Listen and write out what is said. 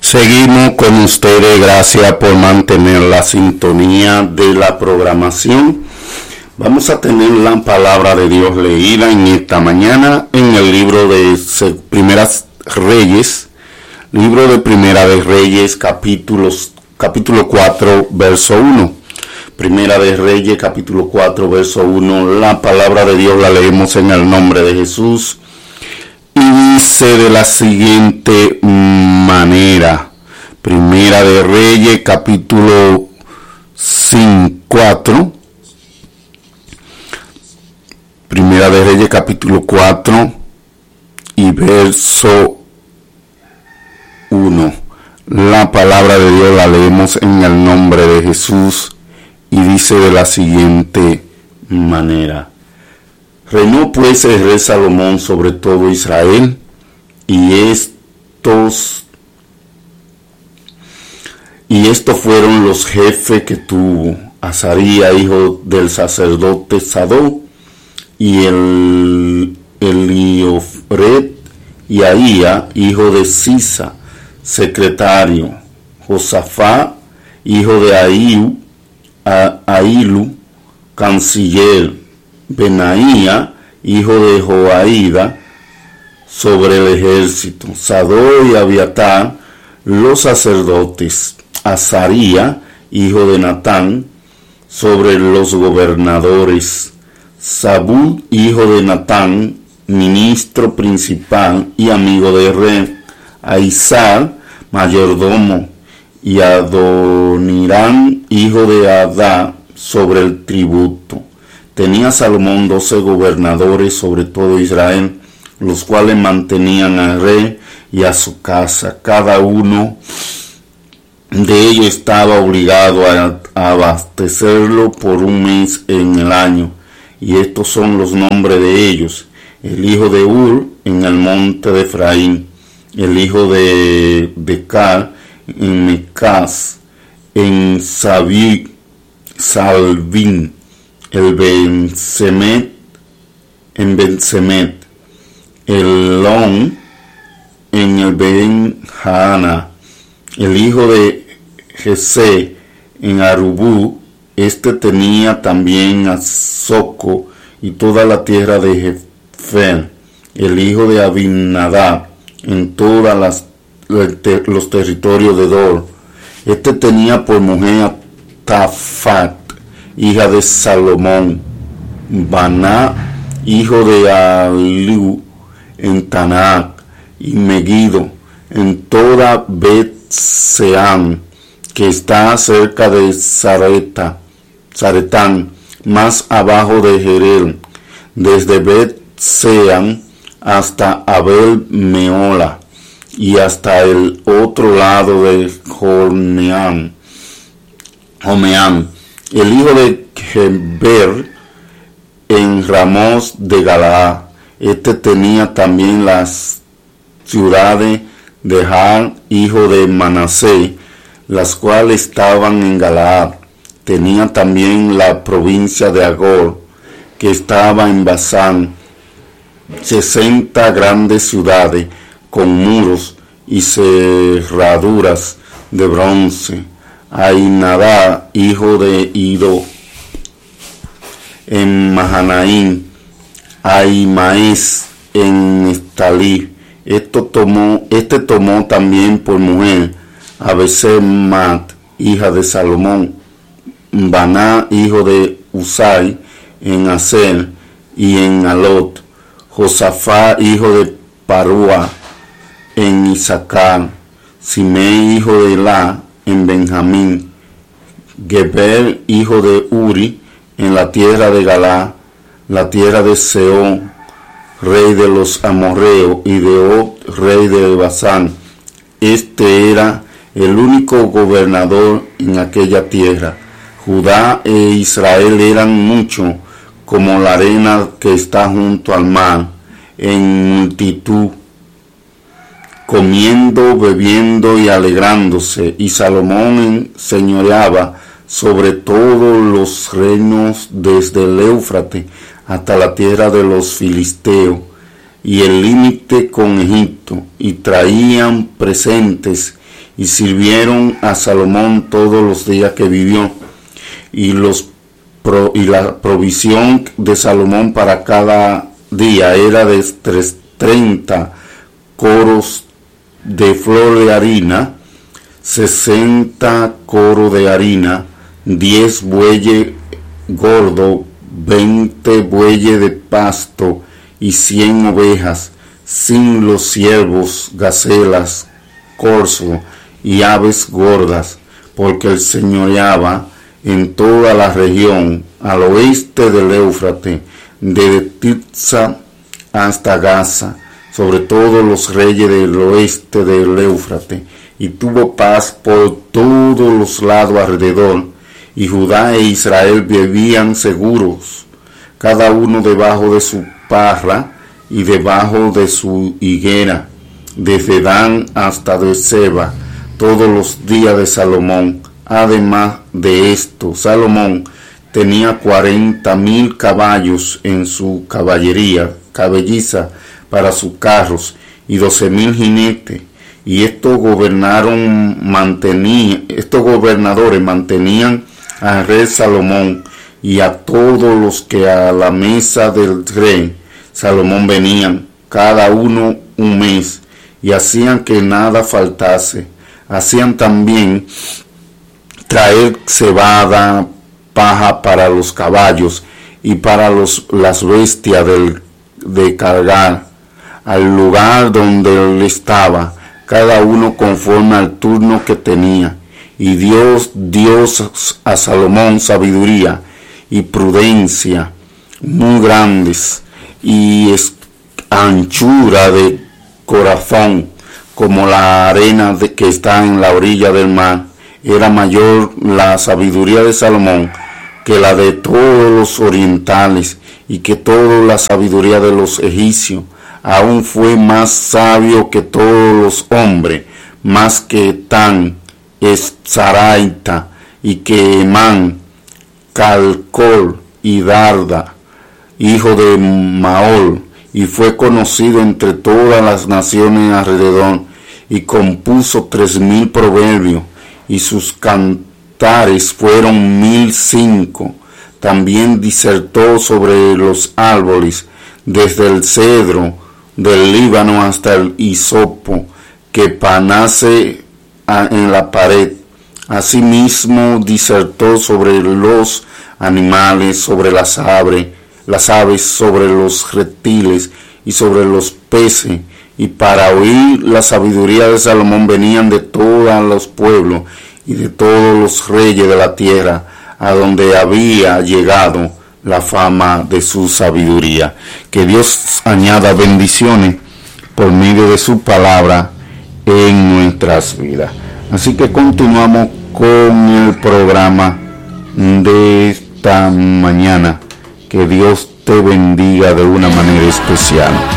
Seguimos con ustedes, gracias por mantener la sintonía de la programación. Vamos a tener la palabra de Dios leída en esta mañana en el libro de Primera de Reyes, capítulo 4, verso 1. Primera de Reyes, capítulo 4, verso 1. La palabra de Dios la leemos en el nombre de Jesús. Y dice de la siguiente manera. Primera de Reyes, capítulo 4. Primera de Reyes, capítulo 4 y verso 1. La palabra de Dios la leemos en el nombre de Jesús y dice de la siguiente manera. Reinó pues el rey Salomón sobre todo Israel, y estos fueron los jefes que tuvo: Azaría, hijo del sacerdote Sadoc, y Eliofret, y Ahía, hijo de Sisa, secretario; Josafá, hijo de Ahilu, canciller; Benaía, hijo de Joaída, sobre el ejército; Sadoc y Abiatar, los sacerdotes; Azaría, hijo de Natán, sobre los gobernadores; Zabud, hijo de Natán, ministro principal y amigo de rey; Aizar, mayordomo; y Adonirán, hijo de Adá, sobre el tributo. Tenía Salomón 12 gobernadores sobre todo Israel, los cuales mantenían al rey y a su casa. Cada uno de ellos estaba obligado a abastecerlo por un mes en el año. Y estos son los nombres de ellos: el hijo de Ur, en el monte de Efraín; el hijo de Becar, en Mecás; en Salvín; el Ben-Semet, en Ben-Semet; el Lon, en el Ben-Haana; el hijo de Jesé, en Arubú. Este tenía también a Soco y toda la tierra de Jeffer; el hijo de Abinadab, en todos los territorios de Dor. Este tenía por mujer a Tafat, hija de Salomón; Baná, hijo de Aliu, en Tanac; y Megiddo, en toda Bet-Seán, que está cerca de Zaretán, más abajo de Jerel, desde Bet-Seán hasta Abel-Meola, y hasta el otro lado de Jomeán; el hijo de Geber, en Ramos de Galaad. Este tenía también las ciudades de Jar, hijo de Manasés, las cuales estaban en Galaad. Tenía también la provincia de Agor, que estaba en Basán, 60 grandes ciudades con muros y cerraduras de bronce. Ainadá, hijo de Ido, en Mahanaim; Aimaes, en Estalí. Este tomó también por mujer a Besemat, hija de Salomón; Baná, hijo de Usai, en Aser y en Alot; Josafá, hijo de Parúa, en Isaacar; Simei, hijo de Elá, en Benjamín; Geber, hijo de Uri, en la tierra de Galaad, la tierra de Sehón, rey de los amorreos, y de Og, rey de Basán. Este era el único gobernador en aquella tierra. Judá e Israel eran muchos, como la arena que está junto al mar, en multitud, comiendo, bebiendo y alegrándose. Y Salomón señoreaba sobre todos los reinos, desde el Éufrates hasta la tierra de los filisteos, y el límite con Egipto, y traían presentes y sirvieron a Salomón todos los días que vivió, y la provisión de Salomón para cada día era de 30 coros de flor de harina, 60 coros de harina, 10 bueyes gordos, 20 bueyes de pasto y 100 ovejas, sin los ciervos, gacelas, corzos y aves gordas, porque él señoreaba en toda la región al oeste del Éufrates, de Tirsa hasta Gaza, sobre todos los reyes del oeste del Éufrates, y tuvo paz por todos los lados alrededor, y Judá e Israel vivían seguros, cada uno debajo de su parra y debajo de su higuera, desde Dan hasta Beerseba, todos los días de Salomón. Además de esto, Salomón tenía 40,000 caballos en su caballerizas para sus carros, y 12,000 jinetes. Y estos gobernadores mantenían al rey Salomón y a todos los que a la mesa del rey Salomón venían, cada uno un mes, y hacían que nada faltase. Hacían también traer cebada, paja para los caballos y para las bestias de cargar, al lugar donde él estaba, cada uno conforme al turno que tenía. Y Dios dio a Salomón sabiduría y prudencia muy grandes, y anchura de corazón como la arena que está en la orilla del mar. Era mayor la sabiduría de Salomón que la de todos los orientales, y que toda la sabiduría de los egipcios. Aún fue más sabio que todos los hombres, más que Tan, Saraita, y que Emán, Calcol y Darda, hijo de Maol, y fue conocido entre todas las naciones alrededor, y compuso 3,000 proverbios, y sus cantares fueron 1,005. También disertó sobre los árboles, desde el cedro del Líbano hasta el hisopo, que panace en la pared. Asimismo disertó sobre los animales, sobre las aves, sobre los reptiles y sobre los peces. Y para oír la sabiduría de Salomón venían de todos los pueblos y de todos los reyes de la tierra, a donde había llegado la fama de su sabiduría. Que Dios añada bendiciones por medio de su palabra en nuestras vidas. Así que continuamos con el programa de esta mañana. Que Dios te bendiga de una manera especial.